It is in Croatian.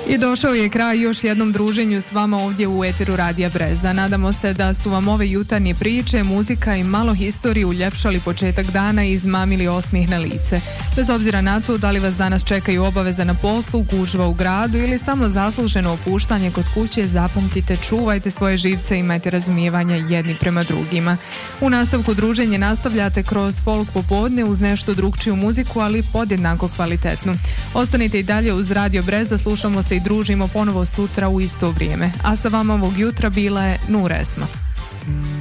I došao je kraj još jednom druženju s vama ovdje u eteru Radija Brezza. Nadamo se da su vam ove jutarnje priče, muzika i malo historije uljepšali početak dana i izmamili osmijeh na lice. Bez obzira na to da li vas danas čekaju obaveze na poslu, gužva u gradu ili samo zasluženo opuštanje kod kuće, zapamtite, čuvajte svoje živce i imajte razumijevanja jedni prema drugima. U nastavku druženje nastavljate kroz folk popodne uz nešto drugčiju muziku, ali podjednako kvalitetnu. Ostanite i dalje uz Radio Brezza, slušamo se i družimo ponovo sutra u isto vrijeme. A sa vama ovog jutra bila je Nur Esma.